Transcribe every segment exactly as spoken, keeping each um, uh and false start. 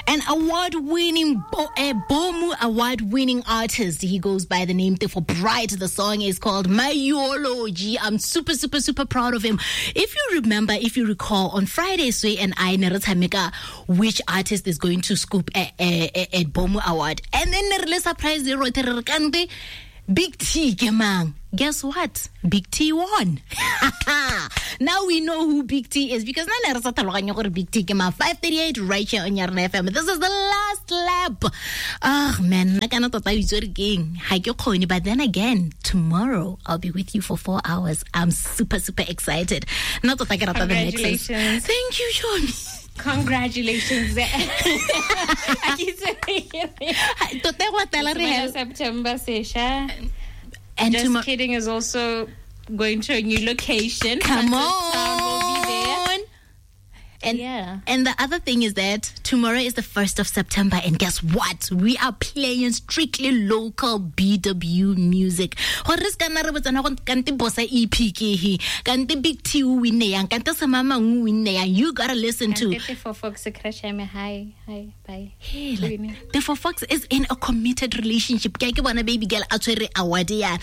An award-winning, Bo- a BOMU award-winning artist. He goes by the name Tefo Bright. The song is called Myology. I'm super, super, super proud of him. If you remember, if you recall, on Friday, Sway and I, Neretamika, which artist is going to scoop a, a, a, a BOMU award. And then Nerele surprise the Roterkante. Big T, Gemang. Guess what? Big T won. Now we know who Big T is because Big T came out five thirty-eight right here on Yarn F M. This is the last lap. Oh man, I cannot tell you again. But then again, tomorrow I'll be with you for four hours. I'm super, super excited. Not that I get out of the necklace. Thank you, Sean. Congratulations. September session. And Just tomorrow, kidding is also going to a new location. Come Will on. be there. And, Yeah. and the other thing is that tomorrow is the first of September, and guess what? We are playing strictly local B W music. Big T win, you gotta listen to. For Fox, crash me. Hi, hi, bye. Hey, like, the for Fox is in a committed relationship. Kaya ke bona baby girl a tshwere award ya.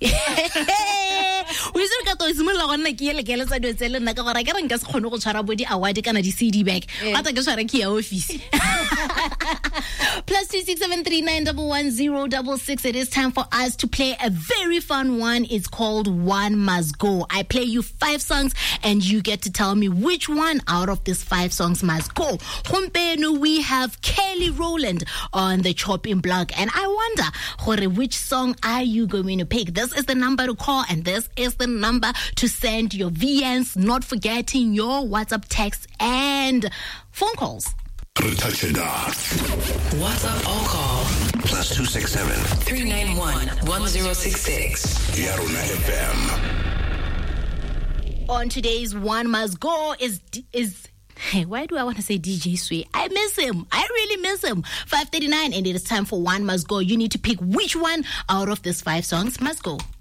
We still got to simolola go nna ke ele ke le tsa dilo tse le nna ka gore ke re nka se kgone go tshwara bodi award kana di C D bag ba tla ke tshwara ke ya office. Plus two six seven three nine double one zero double six. It is time for us to play a very fun one. It's called One Must Go. I play you five songs and you get to tell me which one out of these five songs must go. Humpenu, we have Kelly Rowland on the chopping block, and I wonder, Hore, which song are you going to pick? This is the number to call, and this is the number to send your V Ns, not forgetting your WhatsApp text and phone calls. WhatsApp or call plus two six seven three nine one one zero six six. Yaruna F M. On today's One Must Go is is. Hey, why do I want to say D J Sway? I miss him. I really miss him. five thirty-nine, and it is time for One Must Go. You need to pick which one out of these five songs must go.